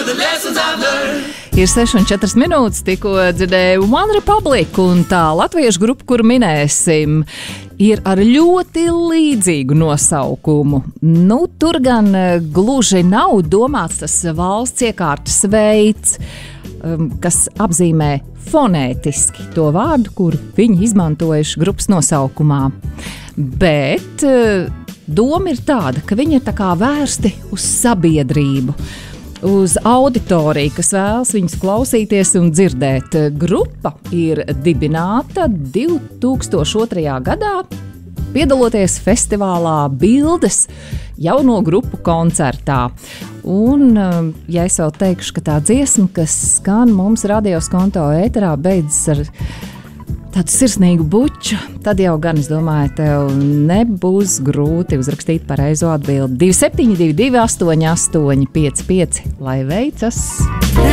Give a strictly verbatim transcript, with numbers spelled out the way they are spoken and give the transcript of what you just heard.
Ir seši un četras minūtes, tikko dzirdēju One Republic, un tā latviešu grupa, kuru minēsim, ir ar ļoti līdzīgu nosaukumu. Nu, tur gan gluži nav domāts tas valsts iekārtas veids, kas apzīmē fonētiski to vārdu, kuru viņi izmantojuši grupas nosaukumā. Bet doma ir tāda, ka viņi ir tā kā vērsti uz sabiedrību, uz auditoriju, kas vēlas viņus klausīties un dzirdēt. Grupa ir dibināta divi tūkstoši otrajā gadā, piedaloties festivālā Bildes jauno grupu koncertā. Un, ja es vēl teikšu, ka tā dziesma, kas skan mums radios konto ēterā, beidzas ar tādu sirsnīgu buču, tad jau gan, es domāju, tev nebūs grūti uzrakstīt pareizo atbildi. divi septiņi divi divi astoņi astoņi pieci pieci, lai veicas!